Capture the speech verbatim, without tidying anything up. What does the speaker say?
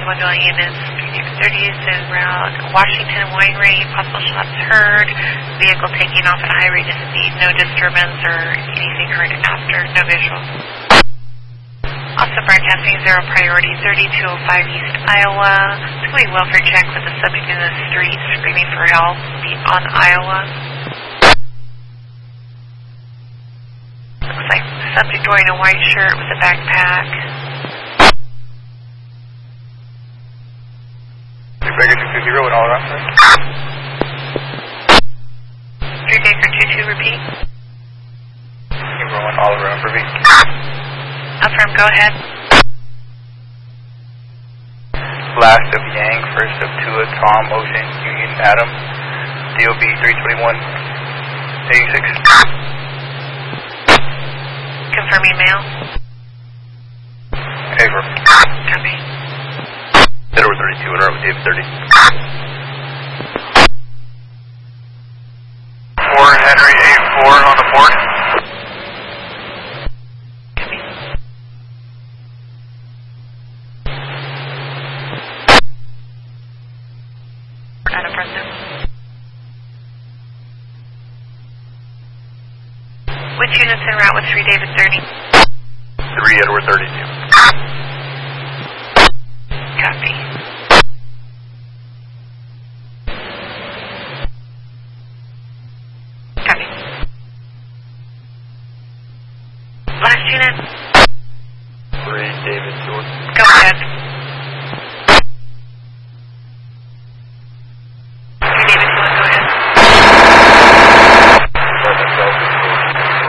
one dwelling units, thirty is en route. Washington Winery, possible shots heard. Vehicle taking off at high rate of speed, no disturbance or anything heard after, no visual. Also broadcasting zero priority, thirty-two oh five East Iowa. Doing welfare check with the subject in the street, screaming for help on Iowa. Looks like subject wearing a white shirt with a backpack. Baker two two zero and all around. three Baker two two, repeat. Number one, all around, repeat. Affirm, go ahead. Last of Yang, first of Tua, Tom, Ocean, Union, Adam, D O B three twenty-one eighty-six. Confirming mail. Over. Copy. Edward thirty-two, and with David thirty. four Henry eight four on the port. Copy. Out of present. Which units en route with three David thirty? three Edward thirty-two. Copy. Copy. Last unit? three David George. Go ahead.